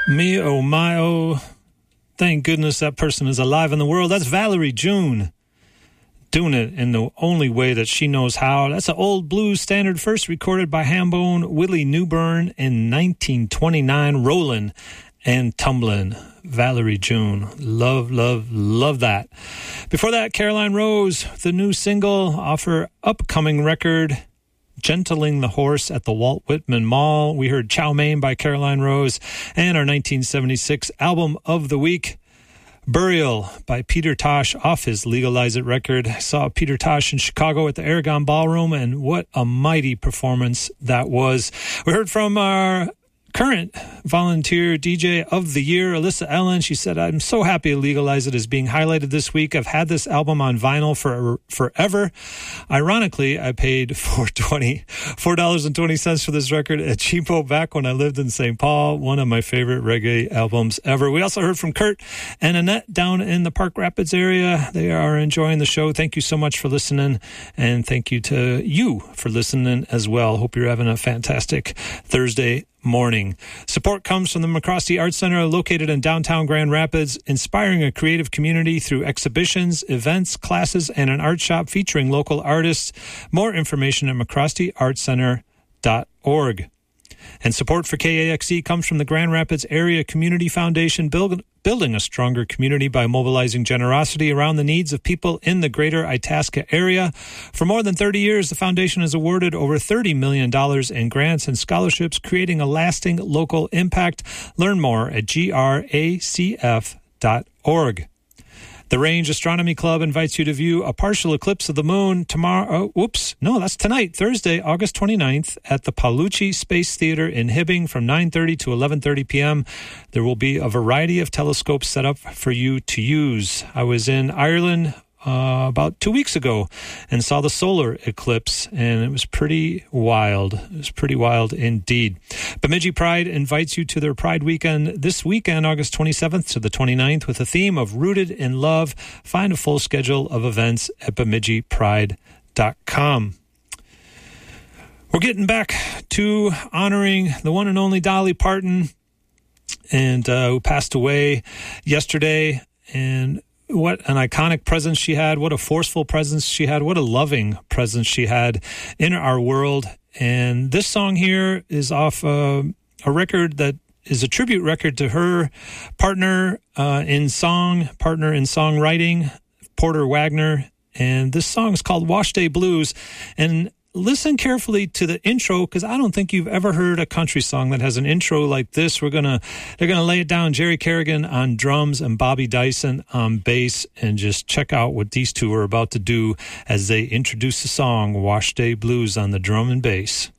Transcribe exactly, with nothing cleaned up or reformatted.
Me, oh my, oh, thank goodness that person is alive in the world. That's Valerie June, doing it in the only way that she knows how. That's an old blues standard, first recorded by Hambone Willie Newburn in nineteen twenty-nine, Rollin' and Tumblin'. Valerie June. Love, love, love that. Before that, Caroline Rose, the new single off her upcoming record, Gentling the Horse at the Walt Whitman Mall. We heard Chow Mein by Caroline Rose, and our nineteen seventy-six album of the week, Burial by Peter Tosh off his Legalize It record. I saw Peter Tosh in Chicago at the Aragon Ballroom, and what a mighty performance that was. We heard from our current volunteer D J of the year, Alyssa Ellen. She said, I'm so happy Legalize It is being highlighted this week. I've had this album on vinyl for forever. Ironically, I paid four dollars and twenty cents for this record at Cheapo back when I lived in Saint Paul. One of my favorite reggae albums ever. We also heard from Kurt and Annette down in the Park Rapids area. They are enjoying the show. Thank you so much for listening, and thank you to you for listening as well. Hope you're having a fantastic Thursday morning. Support comes from the McCrosty Arts Center, located in downtown Grand Rapids, inspiring a creative community through exhibitions, events, classes, and an art shop featuring local artists. More information at mccrosty arts center dot org. And support for K A X E comes from the Grand Rapids Area Community Foundation, build, building a stronger community by mobilizing generosity around the needs of people in the greater Itasca area. For more than thirty years, the foundation has awarded over thirty million dollars in grants and scholarships, creating a lasting local impact. Learn more at G R A C F dot org. The Range Astronomy Club invites you to view a partial eclipse of the moon tomorrow. Oh, oops, no, that's tonight, Thursday, August twenty-ninth, at the Paolucci Space Theater in Hibbing from nine thirty to eleven thirty p.m. There will be a variety of telescopes set up for you to use. I was in Ireland uh, about two weeks ago and saw the solar eclipse, and it was pretty wild. It was pretty wild indeed. Bemidji Pride invites you to their Pride Weekend this weekend, August twenty-seventh to the twenty-ninth, with a theme of Rooted in Love. Find a full schedule of events at bemidji pride dot com. We're getting back to honoring the one and only Dolly Parton, and uh, who passed away yesterday. And what an iconic presence she had. What a forceful presence she had. What a loving presence she had in our world. And this song here is off uh, a record that is a tribute record to her partner uh, in song, partner in songwriting, Porter Wagner. And this song is called Wash Day Blues. And listen carefully to the intro, because I don't think you've ever heard a country song that has an intro like this. We're gonna, they're gonna lay it down. Jerry Kerrigan on drums and Bobby Dyson on bass, and just check out what these two are about to do as they introduce the song Wash Day Blues on the drum and bass.